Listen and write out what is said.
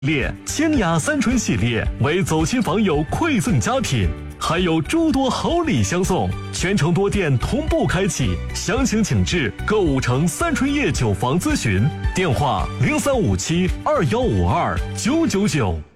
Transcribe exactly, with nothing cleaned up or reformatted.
列清雅三春系列为走亲访友馈赠佳品，还有诸多好礼相送，全城多店同步开启，详情请至购物城三春叶酒房咨询，电话零三五七二幺五二九九九。